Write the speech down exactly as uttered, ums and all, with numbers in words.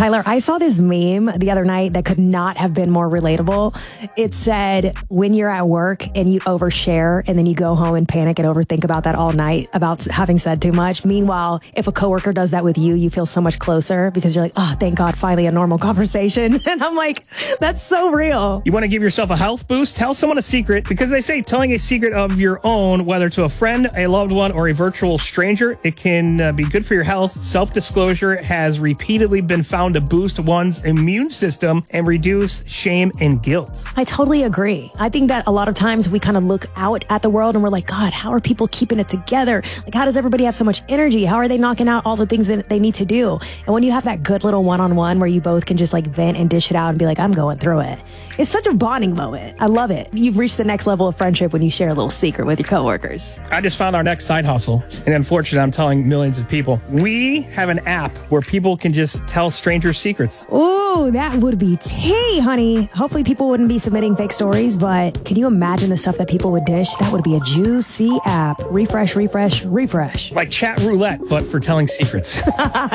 Tyler, I saw this meme the other night that could not have been more relatable. It said, when you're at work and you overshare and then you go home and panic and overthink about that all night about having said too much. Meanwhile, if a coworker does that with you, you feel so much closer because you're like, oh, thank God, finally a normal conversation. And I'm like, that's so real. You want to give yourself a health boost? Tell someone a secret, because they say telling a secret of your own, whether to a friend, a loved one, or a virtual stranger, it can uh, be good for your health. Self-disclosure has repeatedly been found to boost one's immune system and reduce shame and guilt. I totally agree. I think that a lot of times we kind of look out at the world and we're like, God, how are people keeping it together? Like, how does everybody have so much energy? How are they knocking out all the things that they need to do? And when you have that good little one-on-one where you both can just like vent and dish it out and be like, I'm going through it. It's such a bonding moment. I love it. You've reached the next level of friendship when you share a little secret with your coworkers. I just found our next side hustle, and unfortunately, I'm telling millions of people. We have an app where people can just tell strangers secrets. Ooh, that would be tea, honey. Hopefully people wouldn't be submitting fake stories, but can you imagine the stuff that people would dish? That would be a juicy app. Refresh, refresh, refresh. Like chat roulette, but for telling secrets.